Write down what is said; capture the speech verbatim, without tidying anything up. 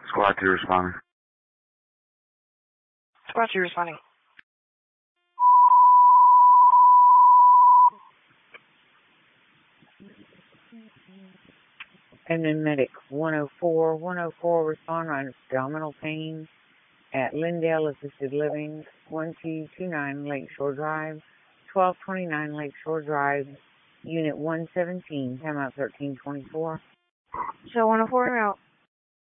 Squad two responding. Squad two responding. And then medic one oh four, one oh four respond on abdominal pain at Lindale Assisted Living, one two two nine Lakeshore Drive, twelve twenty-nine Lakeshore Drive, Unit one seventeen, time out thirteen twenty-four. So one oh four out.